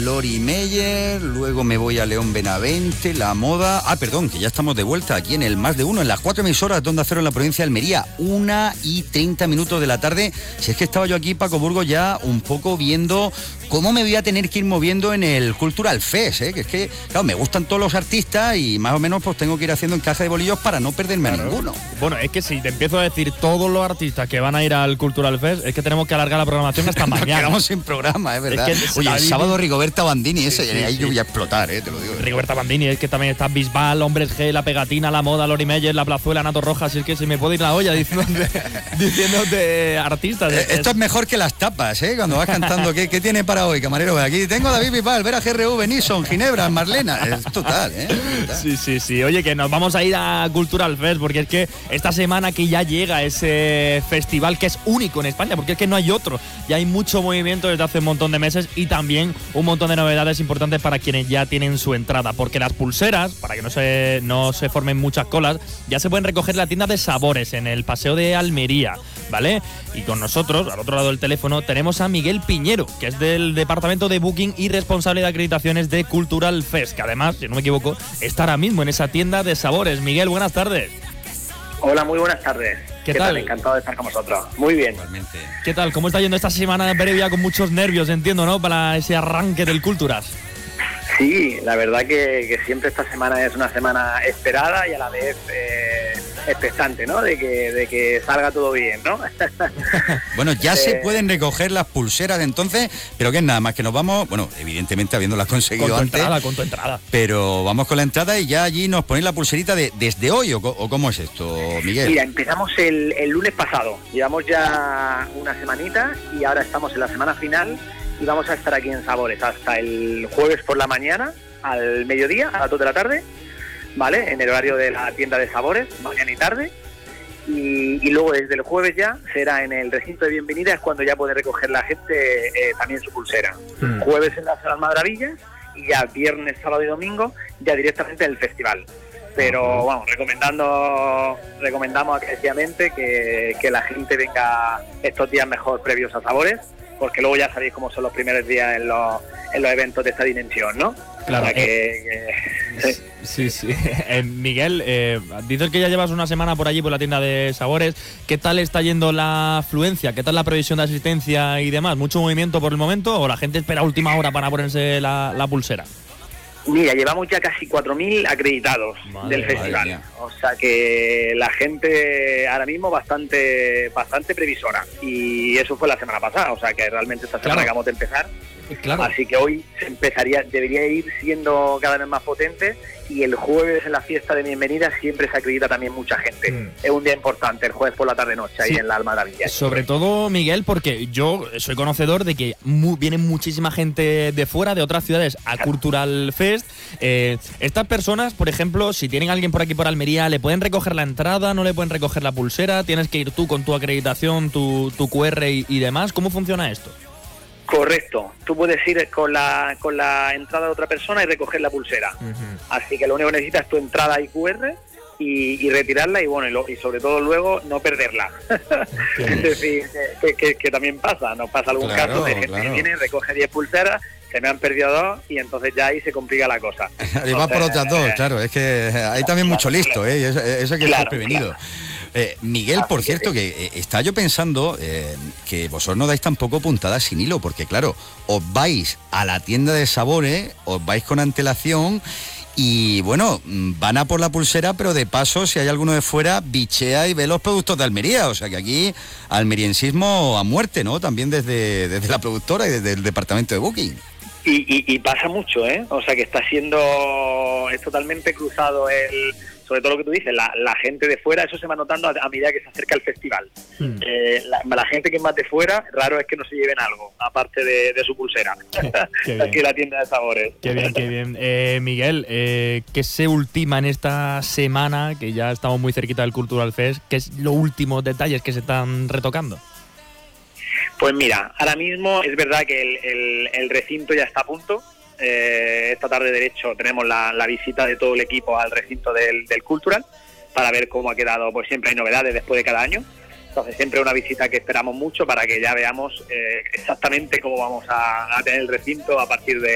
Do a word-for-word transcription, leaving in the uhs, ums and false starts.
Lori Meyer, luego me voy a León Benavente, La Moda... Ah, perdón, que ya estamos de vuelta aquí en el Más de Uno, en las cuatro emisoras de Onda Cero en la provincia de Almería, una y treinta minutos de la tarde. Si es que estaba yo aquí, Paco Burgos, ya un poco viendo cómo me voy a tener que ir moviendo en el Cultural Fest, ¿eh? Que es que, claro, me gustan todos los artistas y más o menos pues tengo que ir haciendo encaje de bolillos para no perderme claro. a ninguno. Bueno, es que si te empiezo a decir todos los artistas que van a ir al Cultural Fest, es que tenemos que alargar la programación hasta mañana. Nos quedamos sin programa, es verdad. Es que Oye, el sábado Rigoberta Bandini, ese, sí, sí, ahí sí. yo voy a explotar, eh, te lo digo. Rigoberta Bandini, es que también está Bisbal, Hombres G, La Pegatina, La Moda, Lori Meyer, La Plazuela, Nato Rojas, es que se me puede ir la olla diciéndote, diciéndote artistas. Eh, esto es mejor que las tapas, ¿eh? Cuando vas cantando, ¿qué, qué tiene para hoy, camarero? Aquí tengo a David Bisbal, Vera G R V, Nison, Ginebra, Marlena. Es total, ¿eh? Total. Sí, sí, sí. Oye, que nos vamos a ir a Cultural Fest, porque es que esta semana que ya llega ese festival que es único en España, porque es que no hay otro. Ya hay mucho movimiento desde hace un montón de meses y también un montón de novedades importantes para quienes ya tienen su entrada, porque las pulseras, para que no se, no se formen muchas colas, ya se pueden recoger en la tienda de Sabores, en el Paseo de Almería, ¿vale? Y con nosotros, al otro lado del teléfono, tenemos a Miguel Piñero, que es del departamento de Booking y responsable de acreditaciones de Cultural Fest, que además, si no me equivoco, está ahora mismo en esa tienda de Sabores. Miguel, buenas tardes. Hola, muy buenas tardes. ¿Qué, ¿Qué tal? tal? Encantado de estar con vosotros. Muy bien. Igualmente. ¿Qué tal? ¿Cómo está yendo esta semana previa con muchos nervios, entiendo, ¿no? Para ese arranque del Culturas. Sí, la verdad que, que siempre esta semana es una semana esperada y a la vez eh, expectante, ¿no? De que, de que salga todo bien, ¿no? Bueno, ya eh, se pueden recoger las pulseras de entonces, pero que es nada más que nos vamos, bueno, evidentemente habiéndolas conseguido con tu antes. Entrada, con tu entrada. Pero vamos con la entrada y ya allí nos ponéis la pulserita de desde hoy, o, o ¿cómo es esto, Miguel? Mira, empezamos el, el lunes pasado, llevamos ya una semanita y ahora estamos en la semana final. Y vamos a estar aquí en Sabores hasta el jueves por la mañana, al mediodía, a las dos de la tarde, ¿vale? En el horario de la tienda de Sabores, mañana y tarde. Y, y luego desde el jueves ya será en el recinto de bienvenida, es cuando ya puede recoger la gente eh, también su pulsera. Mm. Jueves en las Maravillas y ya viernes, sábado y domingo ya directamente en el festival. Pero vamos, recomendando, recomendamos acrecidamente que, que la gente venga estos días mejor previos a Sabores, porque luego ya sabéis cómo son los primeros días en los, en los eventos de esta dimensión, ¿no? Claro. Que, eh, que, sí, sí. Eh, Miguel, eh, dices que ya llevas una semana por allí, por la tienda de Sabores. ¿Qué tal está yendo la afluencia? ¿Qué tal la previsión de asistencia y demás? ¿Mucho movimiento por el momento o la gente espera última hora para ponerse la, la pulsera? Mira, llevamos ya casi cuatro mil acreditados madre, del festival, o sea que la gente ahora mismo bastante bastante previsora y eso fue la semana pasada, o sea que realmente esta semana claro. acabamos de empezar, claro. Así que hoy se empezaría, debería ir siendo cada vez más potente y el jueves en la fiesta de bienvenida siempre se acredita también mucha gente, mm. es un día importante el jueves por la tarde-noche sí. ahí en la Almaravilla. Sobre todo, Miguel, porque yo soy conocedor de que mu- viene muchísima gente de fuera, de otras ciudades, a claro. Cultural Fest. Eh, estas personas, por ejemplo, si tienen a alguien por aquí por Almería, ¿le pueden recoger la entrada? ¿No le pueden recoger la pulsera? ¿Tienes que ir tú con tu acreditación, tu, tu Q R y, y demás? ¿Cómo funciona esto? Correcto, tú puedes ir con la con la entrada de otra persona y recoger la pulsera. Uh-huh. Así que lo único que necesitas es tu entrada y Q R y, y retirarla y bueno y, lo, y sobre todo luego no perderla. Okay. Es decir, que, que, que también pasa, nos pasa algún claro, caso de gente claro. que viene, recoge diez pulseras, se me han perdido dos y entonces ya ahí se complica la cosa. Y vas por otras dos, claro, es que hay también mucho listo, ¿eh? Eso, eso hay que estar prevenido. Claro. Eh, Miguel, por cierto, que eh, estaba yo pensando eh, que vosotros no dais tampoco puntadas sin hilo, porque claro, os vais a la tienda de Sabores, os vais con antelación y bueno, van a por la pulsera, pero de paso, si hay alguno de fuera, bichea y ve los productos de Almería, o sea que aquí almeriensismo a muerte, ¿no? También desde, desde la productora y desde el departamento de Booking. Y, y, y pasa mucho, ¿eh? O sea que está siendo, es totalmente cruzado el... sobre todo lo que tú dices, la, la gente de fuera, eso se va notando a, a medida que se acerca el festival. Hmm. Eh, la, la gente que es más de fuera, raro es que no se lleven algo, aparte de, de su pulsera. Qué aquí en la tienda de Sabores. Qué bien, qué bien. Eh, Miguel, eh, ¿qué se ultima en esta semana, que ya estamos muy cerquita del Cultural Fest? ¿Qué es los últimos detalles que se están retocando? Pues mira, ahora mismo es verdad que el, el, el recinto ya está a punto. Eh, esta tarde, de hecho, tenemos la, la visita de todo el equipo al recinto del, del Cultural para ver cómo ha quedado. Pues siempre hay novedades después de cada año. Entonces siempre una visita que esperamos mucho para que ya veamos eh, exactamente cómo vamos a, a tener el recinto a partir de